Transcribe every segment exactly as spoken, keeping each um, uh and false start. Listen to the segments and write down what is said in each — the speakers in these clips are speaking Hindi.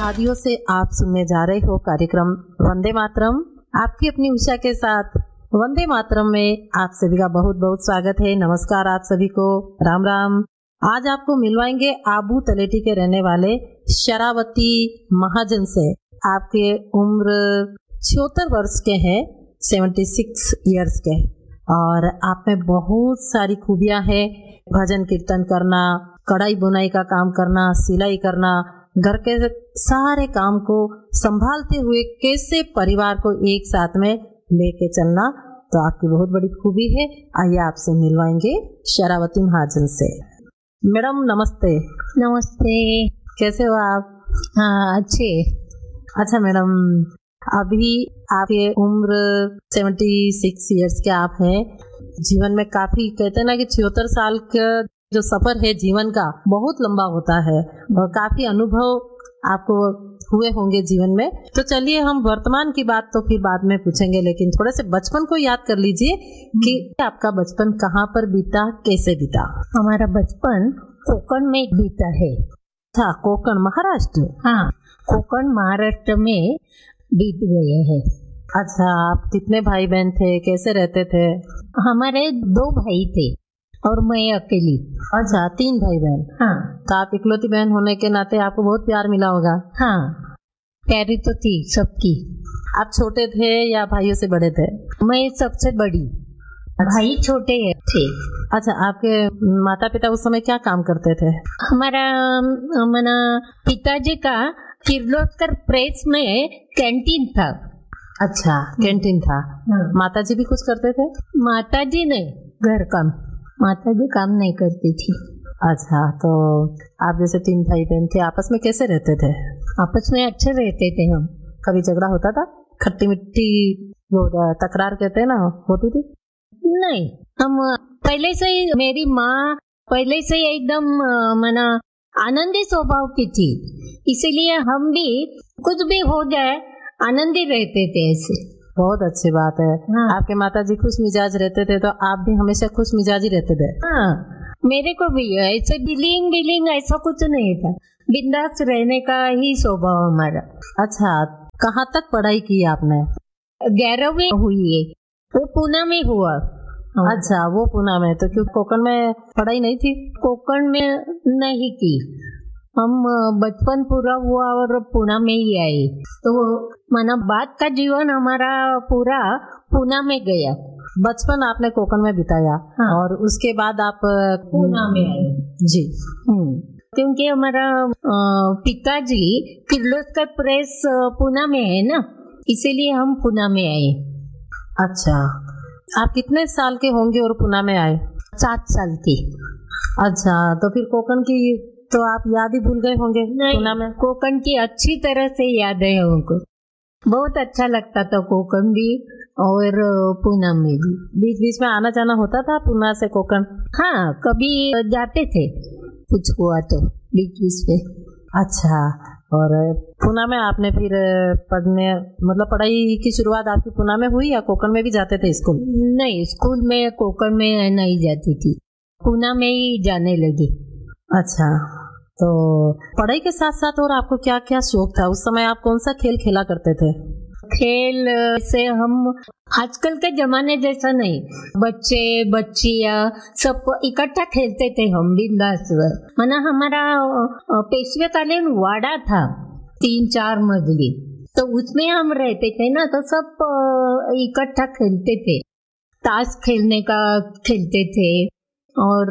शादियों से आप सुनने जा रहे हो कार्यक्रम वंदे मातरम। आपकी अपनी उषा के साथ वंदे मातरम में आप सभी का बहुत बहुत स्वागत है। नमस्कार आप सभी को, राम राम। आज आपको मिलवाएंगे आबू तलेटी के रहने वाले शरावती महाजन से। आपके उम्र छिहत्तर वर्ष के हैं, सेवेंटी सिक्स ईयर्स के, और आप में बहुत सारी खूबियां हैं। भजन कीर्तन करना, कढ़ाई बुनाई का काम करना, सिलाई करना, घर के सारे काम को संभालते हुए कैसे परिवार को एक साथ में लेके चलना, तो आपकी बहुत बड़ी खूबी है। आइए आपसे मिलवाएंगे शरावती महाजन से। मैडम नमस्ते। नमस्ते। कैसे हो आप? हाँ अच्छे। अच्छा मैडम, अभी आपकी उम्र सेवेंटी सिक्स ईयर्स के आप हैं। जीवन में काफी, कहते हैं ना कि छिहत्तर साल का जो सफर है जीवन का बहुत लंबा होता है और काफी अनुभव आपको हुए होंगे जीवन में। तो चलिए हम वर्तमान की बात तो फिर बाद में पूछेंगे, लेकिन थोड़े से बचपन को याद कर लीजिए कि आपका बचपन कहाँ पर बीता, कैसे बीता? हमारा बचपन कोकण में बीता है। था कोकण महाराष्ट्र? हाँ, कोकण महाराष्ट्र में बीत गए हैं। अच्छा, आप कितने भाई बहन थे, कैसे रहते थे? हमारे दो भाई थे और मैं अकेली। अच्छा, तीन भाई बहन। हाँ। तो आप इकलौती बहन होने के नाते आपको बहुत प्यार मिला होगा। हाँ, प्यारी तो थी सबकी। आप छोटे थे या भाइयों से बड़े थे? मैं सबसे बड़ी। अच्छा। भाई छोटे थे। अच्छा, आपके माता पिता उस समय क्या काम करते थे? हमारा मना पिताजी का किर्लोस्कर प्रेस में कैंटीन था। अच्छा, कैंटीन था। हाँ। माताजी भी कुछ करते थे? माताजी ने घर काम, माताजी काम नहीं करती थी। अच्छा, तो आप जैसे तीन भाई बहन थे, आपस में कैसे रहते थे? आपस में अच्छे रहते थे हम। कभी झगड़ा होता था? खट्टी मिट्टी वो तकरार कहते हैं ना, होती थी? नहीं, हम पहले से ही, मेरी माँ पहले से ही एकदम मना आनंदी स्वभाव की थी, इसीलिए हम भी कुछ भी हो जाए आनंदी रहते थे ऐसे। बहुत अच्छी बात है। हाँ। आपके माताजी खुश मिजाज रहते थे तो आप भी हमेशा खुश मिजाज ही रहते थे? हाँ, मेरे को भी ऐसे बिलिंग बिलिंग ऐसा कुछ नहीं था, बिंदास रहने का ही स्वभाव हमारा। अच्छा, कहाँ तक पढ़ाई की आपने? ग्यारहवीं हुई है, वो पुणे में हुआ। अच्छा, वो पुणे में, तो क्यों कोकण में पढ़ाई नहीं थी? कोकण में नहीं की, हम बचपन पूरा हुआ और पुणे में ही आए, तो माना बाद का जीवन हमारा पूरा पुणे में गया। बचपन आपने कोकण में बिताया। हाँ। और उसके बाद आप पुणे में आए? जी। हम्म, क्योंकि हमारा पिताजी किर्लोस्कर प्रेस पुणे में है ना, इसीलिए हम पुणे में आए। अच्छा, आप कितने साल के होंगे और पुणे में आए? सात साल की। अच्छा, तो फिर कोकण की तो आप याद ही भूल गए होंगे? पुणे में कोकण की अच्छी तरह से याद है हमको, बहुत अच्छा लगता था कोकण भी और पुणे में भी। बीच बीच में आना जाना होता था पुणे से कोकण? हाँ, कभी जाते थे, कुछ हुआ तो बीच बीच में। अच्छा, और पुणे में आपने फिर पढ़ने, मतलब पढ़ाई की शुरुआत आपकी पुणे में हुई या कोकण में भी जाते थे स्कूल? नहीं, स्कूल में कोकण में नहीं जाती थी, पुणे में ही जाने लगी। अच्छा, तो पढ़ाई के साथ साथ और आपको क्या क्या शौक था? उस समय आप कौन सा खेल खेला करते थे? खेल से हम आजकल के जमाने जैसा नहीं, बच्चे बच्चियां सब इकट्ठा खेलते थे हम बिंदास। माना हमारा पेशवेकालीन वाड़ा था, तीन चार मजली, तो उसमें हम रहते थे ना, तो सब इकट्ठा खेलते थे। ताश खेलने का खेलते थे और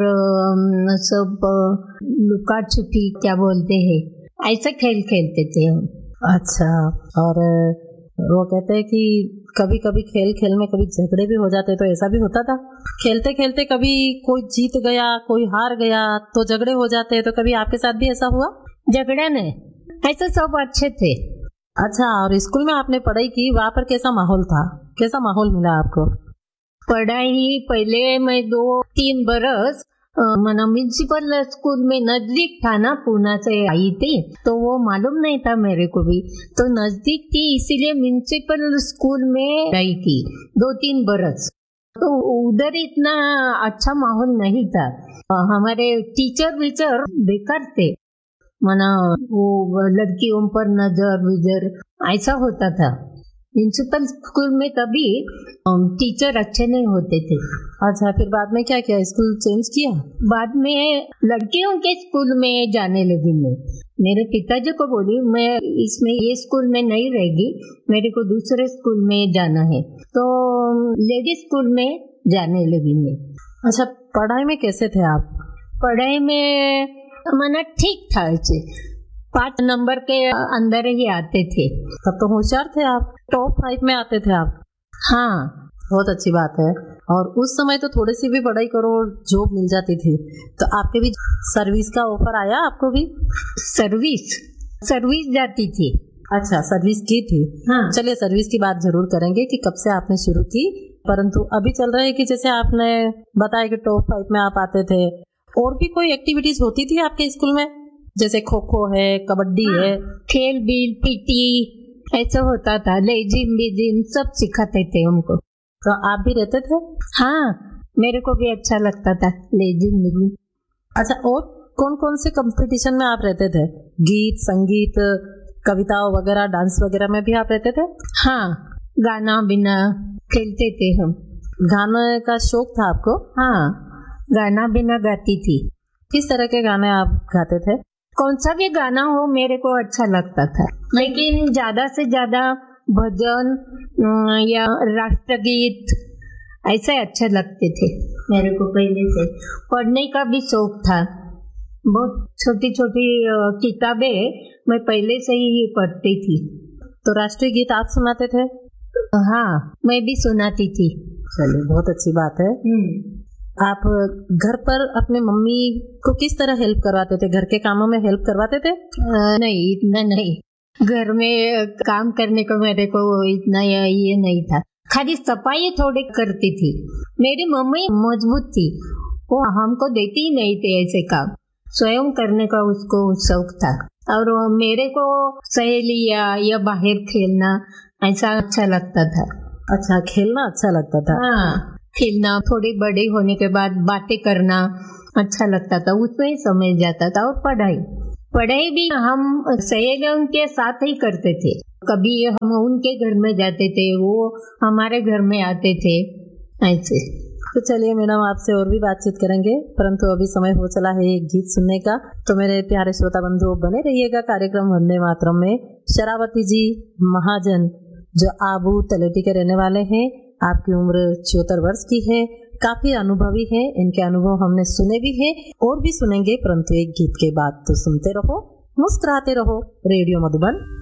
सब लुका छुपी क्या बोलते हैं, ऐसा खेल खेलते थे हम। अच्छा, और वो कहते हैं कि कभी कभी खेल खेल में कभी झगड़े भी हो जाते, तो ऐसा भी होता था? खेलते खेलते कभी कोई जीत गया, कोई हार गया, तो झगड़े हो जाते, तो कभी आपके साथ भी ऐसा हुआ? झगड़ा नहीं, ऐसे सब अच्छे थे। अच्छा, और स्कूल में आपने पढ़ाई की, वहाँ पर कैसा माहौल था, कैसा माहौल मिला आपको? पढ़ाई पहले मैं दो तीन बरस मना म्यूनसिपल स्कूल में नजदीक था ना, पुणे से आई थी, तो वो मालूम नहीं था मेरे को भी, तो नजदीक थी इसीलिए म्यूनसिपल स्कूल में रही थी दो तीन बरस। तो उधर इतना अच्छा माहौल नहीं था, हमारे टीचर वीचर बेकार थे, माना वो लड़कियों पर नजर विजर ऐसा होता था। प्रिंसिपल स्कूल में तभी टीचर अच्छे नहीं होते थे। अच्छा, फिर बाद में क्या किया, स्कूल चेंज किया? बाद में लड़कियों के स्कूल में जाने लगी मैं। मेरे पिताजी को बोली मैं इसमें ये स्कूल में नहीं रहेगी, मेरे को दूसरे स्कूल में जाना है, तो लेडीज स्कूल में जाने लगी मैं। अच्छा, पढ़ाई में कैसे थे आप? पढ़ाई में माना ठीक था, ऐसे पाँच नंबर के अंदर ही आते थे। तब तो होशियार थे आप, टॉप फाइव में आते थे आप। हाँ, बहुत अच्छी बात है। और उस समय तो थोड़ी सी भी पढ़ाई करो जॉब मिल जाती थी, तो आपके भी सर्विस का ऑफर आया आपको भी? सर्विस सर्विस जाती थी। अच्छा, सर्विस की थी। हाँ। चलिए, सर्विस की बात जरूर करेंगे कि कब से आपने शुरू की, परंतु अभी चल रहा है कि जैसे आपने बताया कि टॉप फाइव में आप आते थे, और भी कोई एक्टिविटीज होती थी आपके स्कूल में, जैसे खो खो है, कबड्डी हाँ, है, खेल बील पीटी ऐसा होता था, लेजिम बेजिम सब सिखाते थे हमको। तो आप भी रहते थे? हाँ, मेरे को भी अच्छा लगता था लेजिम बेजिम। अच्छा, और कौन कौन से कंपटीशन में आप रहते थे? गीत, संगीत, कविताओं वगैरह, डांस वगैरह में भी आप रहते थे? हाँ, गाना बिना खेलते थे हम। गाने का शौक था आपको? हाँ, गाना बिना गाती थी। किस तरह के गाने आप गाते थे? कौन सा भी गाना हो मेरे को अच्छा लगता था, लेकिन ज्यादा से ज्यादा भजन या राष्ट्रगीत ऐसे अच्छे लगते थे मेरे को पहले से। पढ़ने का भी शौक था, बहुत छोटी छोटी किताबें मैं पहले से ही पढ़ती थी। तो राष्ट्रीय गीत आप सुनाते थे? हाँ, मैं भी सुनाती थी। चलिए, बहुत अच्छी बात है। आप घर पर अपने मम्मी को किस तरह हेल्प करवाते थे? घर के कामों में हेल्प करवाते थे? आ, नहीं, इतना नहीं। घर में काम करने को मेरे को इतना ये नहीं था, खाली सफाई थोड़ी करती थी। मेरी मम्मी मजबूत थी, वो हमको देती ही नहीं थे ऐसे काम, स्वयं करने का उसको शौक था। और मेरे को सहेलियां या बाहर खेलना ऐसा अच्छा लगता था। अच्छा, खेलना अच्छा लगता था। हाँ, खेलना, थोड़ी बड़ी होने के बाद बातें करना अच्छा लगता था, उसमें ही समय जाता था। और पढ़ाई पढ़ाई भी हम सहेलियों के साथ ही करते थे। कभी हम उनके घर में जाते थे, वो हमारे घर में आते थे, ऐसे। तो चलिए मैडम, आपसे और भी बातचीत करेंगे, परंतु अभी समय हो चला है एक गीत सुनने का। तो मेरे प्यारे श्रोता बंधु, बने रहिएगा कार्यक्रम वंदे मातरम में। शरावती जी महाजन, जो आबू तलेटी के रहने वाले हैं, आपकी उम्र छिहत्तर वर्ष की है, काफी अनुभवी है। इनके अनुभव हमने सुने भी हैं और भी सुनेंगे, परंतु एक गीत के बाद। तो सुनते रहो, मुस्कुराते रहो, रेडियो मधुबन